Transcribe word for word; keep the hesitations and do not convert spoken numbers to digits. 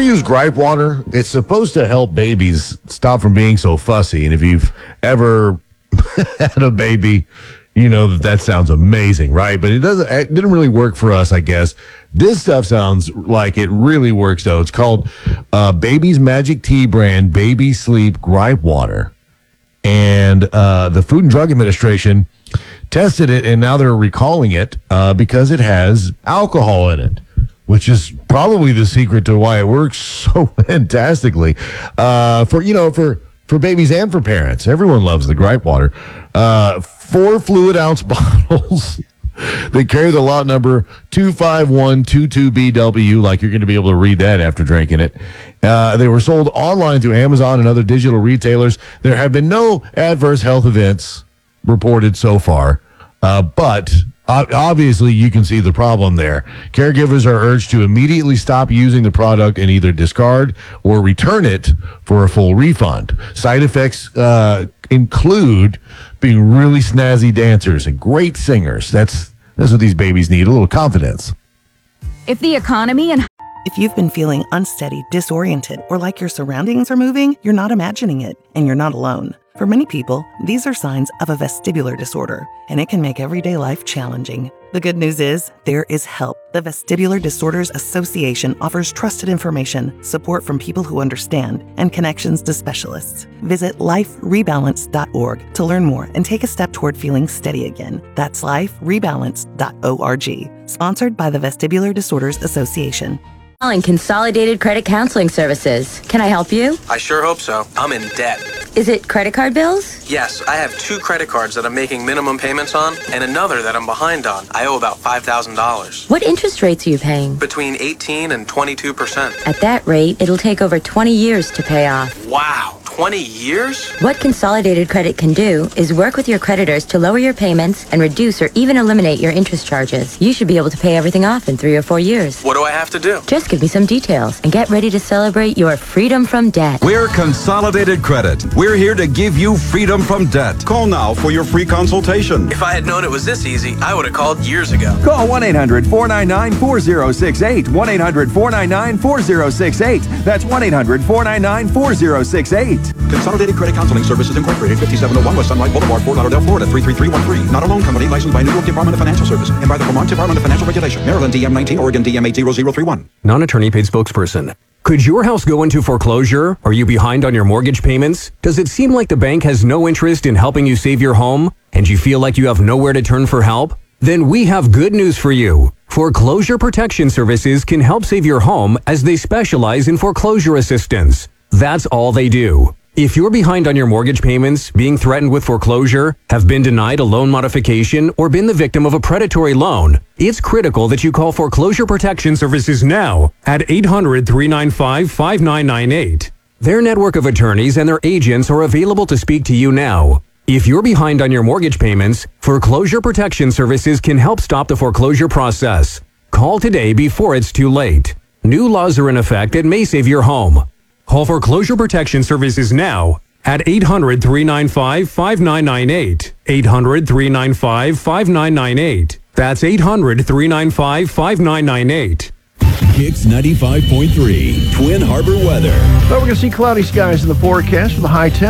ever use gripe water? It's supposed to help babies stop from being so fussy. And if you've ever had a baby, you know that that sounds amazing, right? But it doesn't. It didn't really work for us, I guess. This stuff sounds like it really works, though. It's called uh, Baby's Magic Tea brand Baby Sleep Gripe Water. And uh, the Food and Drug Administration tested it, and now they're recalling it uh, because it has alcohol in it, which is probably the secret to why it works so fantastically uh, for, you know, for, for babies and for parents. Everyone loves the gripe water. Uh, four fluid ounce bottles. They carry the lot number two five one two two B W, like you're going to be able to read that after drinking it. Uh, they were sold online through Amazon and other digital retailers. There have been no adverse health events reported so far, uh, but uh, obviously you can see the problem there. Caregivers are urged to immediately stop using the product and either discard or return it for a full refund. Side effects uh, include being really snazzy dancers and great singers. That's that's what these babies need, a little confidence. If the economy and If you've been feeling unsteady, disoriented, or like your surroundings are moving, you're not imagining it, and you're not alone. For many people, these are signs of a vestibular disorder, and it can make everyday life challenging. The good news is, there is help. The Vestibular Disorders Association offers trusted information, support from people who understand, and connections to specialists. Visit life rebalance dot org to learn more and take a step toward feeling steady again. That's life rebalance dot org. Sponsored by the Vestibular Disorders Association. Calling Consolidated Credit Counseling Services. Can I help you? I sure hope so. I'm in debt. Is it credit card bills? Yes, I have two credit cards that I'm making minimum payments on and another that I'm behind on. I owe about five thousand dollars. What interest rates are you paying? Between eighteen and twenty-two percent. At that rate, it'll take over twenty years to pay off. Wow, twenty years? What Consolidated Credit can do is work with your creditors to lower your payments and reduce or even eliminate your interest charges. You should be able to pay everything off in three or four years. What do I have to do? Just give me some details and get ready to celebrate your freedom from debt. We're Consolidated Credit. We're here to give you freedom from debt. Call now for your free consultation. If I had known it was this easy, I would have called years ago. Call one eight hundred four nine nine four zero six eight. one eight hundred four nine nine four zero six eight. That's one eight hundred four nine nine four zero six eight. Consolidated Credit Counseling Services Incorporated, fifty-seven oh one West Sunlight Boulevard, Fort Lauderdale, Florida, three three three one three. Not a loan company licensed by New York Department of Financial Services and by the Vermont Department of Financial Regulation. Maryland D M nineteen, Oregon D M eight zero zero three one. Non-attorney paid spokesperson. Could your house go into foreclosure? Are you behind on your mortgage payments? Does it seem like the bank has no interest in helping you save your home? And you feel like you have nowhere to turn for help? Then we have good news for you. Foreclosure Protection Services can help save your home as they specialize in foreclosure assistance. That's all they do. If you're behind on your mortgage payments, being threatened with foreclosure, have been denied a loan modification, or been the victim of a predatory loan, it's critical that you call Foreclosure Protection Services now at eight hundred three nine five five nine nine eight. Their network of attorneys and their agents are available to speak to you now. If you're behind on your mortgage payments, Foreclosure Protection Services can help stop the foreclosure process. Call today before it's too late. New laws are in effect that may save your home. Call Foreclosure Protection Services now at eight hundred three nine five five nine nine eight. eight hundred three nine five five nine nine eight. That's eight hundred three nine five five nine nine eight. Kicks ninety-five point three, Twin Harbor weather. Well, we're going to see cloudy skies in the forecast with a high temperature.